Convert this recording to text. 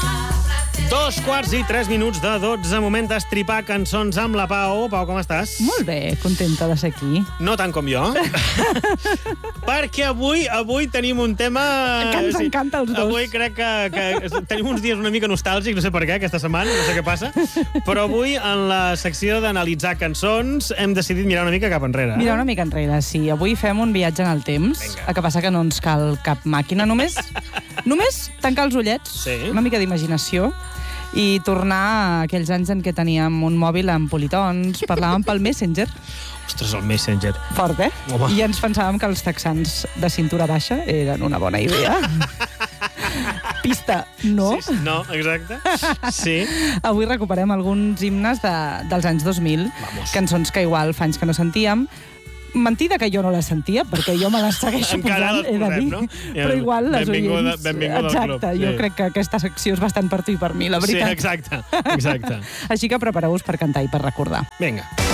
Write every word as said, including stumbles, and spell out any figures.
Dos quarts i tres minuts de dotze, moment d'estripar cançons amb la Pau. Pau, com estàs? Molt bé, contenta de ser aquí. No tant com jo. Perquè avui avui tenim un tema... Que ens encanta als dos. Avui crec que, que tenim uns dies una mica nostàlgics, no sé per què, aquesta setmana, no sé què passa. Però avui, en la secció d'analitzar cançons, hem decidit mirar una mica cap enrere. Mirar una mica enrere, sí. Avui fem un viatge en el temps. Vinga. El que passa que no ens cal cap màquina. Només, només tancar els ullets, Sí. una mica d'imaginació, i tornar a aquells anys en què teníem un mòbil amb politons, parlàvem pel Messenger. Ostres, el Messenger. Fort, eh? Home. I ens pensàvem que els texans de cintura baixa eren una bona idea. Pista, no? Sí, no, exacte. Sí. Avui recuperem alguns himnes de, dels anys dos mil, Vamos. cançons que igual fa anys que no sentíem. Mentida que jo no les sentia, perquè jo me les segueixo Encara posant, les he de posem, dir. no? Però igual les Benvinguda- oients... benvinguda al Exacte, club, jo sí. crec que aquesta secció és bastant per tu i per mi, la Sí, veritat. exacte, exacte. Així que prepareu-vos per cantar i per recordar. Vinga.